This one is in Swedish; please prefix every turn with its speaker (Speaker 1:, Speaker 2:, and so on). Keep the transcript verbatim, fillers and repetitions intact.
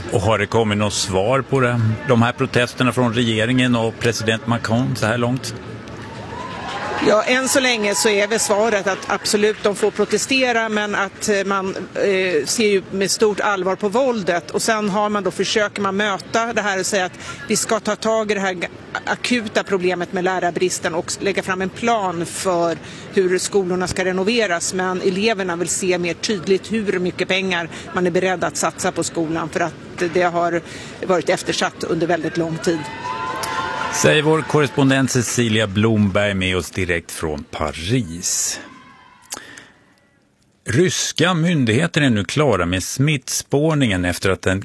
Speaker 1: Och har det kommit något svar på det, de här protesterna från regeringen och president Macron så här långt?
Speaker 2: Ja, än så länge så är väl svaret att absolut de får protestera, men att man eh, ser ju med stort allvar på våldet. Och sen har man då, försöker man möta det här och säga att vi ska ta tag i det här akuta problemet med lärarbristen och lägga fram en plan för hur skolorna ska renoveras. Men eleverna vill se mer tydligt hur mycket pengar man är beredd att satsa på skolan, för att det har varit eftersatt under väldigt lång tid.
Speaker 1: Säger vår korrespondent Cecilia Blomberg med oss direkt från Paris. Ryska myndigheter är nu klara med smittspårningen efter att en